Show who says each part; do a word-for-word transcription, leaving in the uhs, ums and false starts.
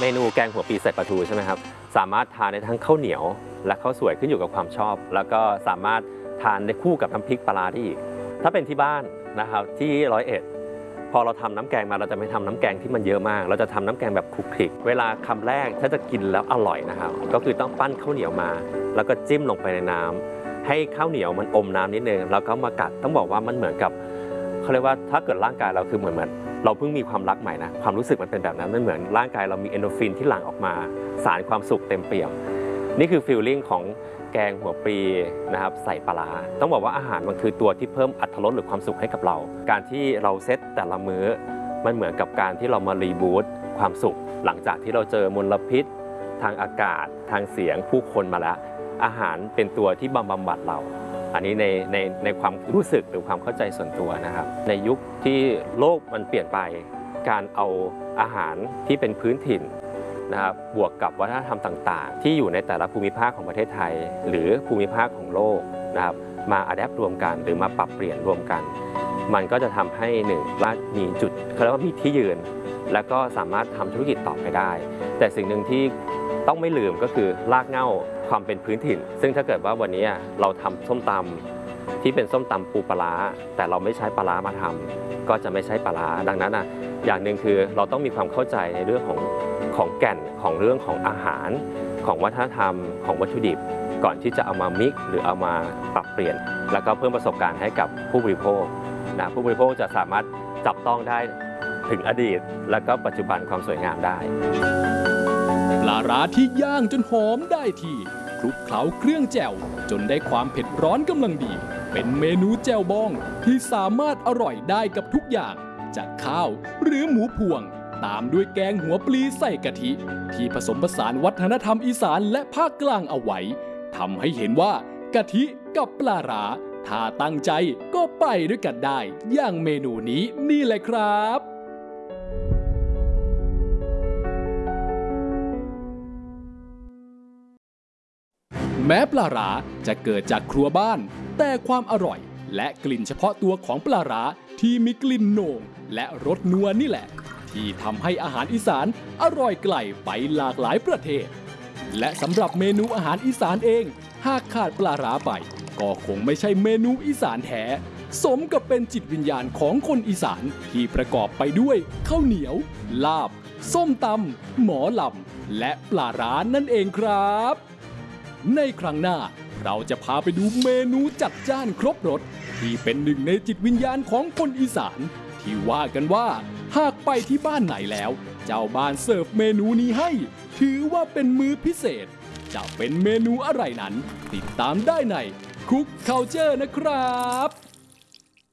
Speaker 1: มนูแกงหัวปีใส่ปลาทูใช่ไหมครับสามารถทานได้ทั้งข้าวเหนียวและข้าวสวยขึ้นอยู่กับความชอบแล้วก็สามารถทานได้คู่กับน้ำพริกปลาได้อีกถ้าเป็นที่บ้านนะครับที่ร้อยเอ็ดพอเราทำน้ำแกงมาเราจะไม่ทำน้ำแกงที่มันเยอะมากเราจะทำน้ำแกงแบบคลุกคลิกเวลาคำแรกถ้าจะกินแล้วอร่อยนะครับก็คือต้องปั้นข้าวเหนียวมาแล้วก็จิ้มลงไปในน้ำให้ข้าวเหนียวมันอมน้ำนิดนึงแล้วก็มากัดต้องบอกว่ามันเหมือนกับเขาเรียกว่าถ้าเกิดร่างกายเราคือเหมือนเหมือนเราเพิ่งมีความรักใหม่นะความรู้สึกมันเป็นแบบนั้นมันเหมือนร่างกายเรามีเอนโดรฟินที่หลั่งออกมาสารความสุขเต็มเปี่ยมนี่คือฟีลลิ่งของแกงหัวปลีนะครับใส่ปลาต้องบอกว่าอาหารมันคือตัวที่เพิ่มอรรถรสหรือความสุขให้กับเราการที่เราเซตแต่ละมื้อมันเหมือนกับการที่เรามารีบูตความสุขหลังจากที่เราเจอมลพิษทางอากาศทางเสียงผู้คนมาแล้วอาหารเป็นตัวที่บำบัดเราอันนี้ในในในความรู้สึกหรือความเข้าใจส่วนตัวนะครับในยุคที่โลกมันเปลี่ยนไปการเอาอาหารที่เป็นพื้นถิ่นนะครับบวกกับวัฒนธรรมต่างๆที่อยู่ในแต่ละภูมิภาคของประเทศไทยหรือภูมิภาคของโลกนะครับมาอัดแอปรวมกันหรือมาปรับเปลี่ยนรวมกันมันก็จะทำให้หนึ่งว่ามีจุดเขาเรียกว่ามีที่ยืนแล้วก็สามารถทำธุรกิจต่อไปได้แต่สิ่งหนึ่งที่ต้องไม่ลืมก็คือรากเหง้าความเป็นพื้นถิ่นซึ่งถ้าเกิดว่าวันนี้เราทำส้มตำที่เป็นส้มตำปูปลาร้าแต่เราไม่ใช้ปลาร้ามาทำก็จะไม่ใช้ปลาร้าดังนั้นอ่ะอย่างหนึ่งคือเราต้องมีความเข้าใจในเรื่องของของแก่นของเรื่องของอาหารของวัฒนธรรมของวัตถุดิบก่อนที่จะเอามามิกหรือเอามาปรับเปลี่ยนแล้วก็เพิ่มประสบการณ์ให้กับผู้บริโภคนะผู้บริโภคจะสามารถจับต้องได้ถึงอดีตและก็ปัจจุบันความสวยงามได้
Speaker 2: ปลาร้าที่ย่างจนหอมได้ที่คลุกเคล้าเครื่องแจ่วจนได้ความเผ็ดร้อนกำลังดีเป็นเมนูแจ่วบองที่สามารถอร่อยได้กับทุกอย่างจากข้าวหรือหมูพวงตามด้วยแกงหัวปลีใส่กะทิที่ผสมผสานวัฒนธรรมอีสานและภาคกลางเอาไว้ทำให้เห็นว่ากะทิกับปลาร้าถ้าตั้งใจก็ไปด้วยกันได้อย่างเมนูนี้นี่แหละครับแม้ปลาร้าจะเกิดจากครัวบ้านแต่ความอร่อยและกลิ่นเฉพาะตัวของปลาร้าที่มีกลิ่นโหน่งและรสนัวนี่แหละที่ทำให้อาหารอีสานอร่อยไกลไปหลากหลายประเทศและสำหรับเมนูอาหารอีสานเองหากขาดปลาร้าไปก็คงไม่ใช่เมนูอีสานแท้สมกับเป็นจิตวิญญาณของคนอีสานที่ประกอบไปด้วยข้าวเหนียวลาบส้มตำหมอลำและปลาร้านั่นเองครับในครั้งหน้าเราจะพาไปดูเมนูจัดจ้านครบรสที่เป็นหนึ่งในจิตวิญญาณของคนอีสานที่ว่ากันว่าหากไปที่บ้านไหนแล้วเจ้าบ้านเสิร์ฟเมนูนี้ให้ถือว่าเป็นมื้อพิเศษจะเป็นเมนูอะไรนั้นติดตามได้ใน Cook Culture นะครับ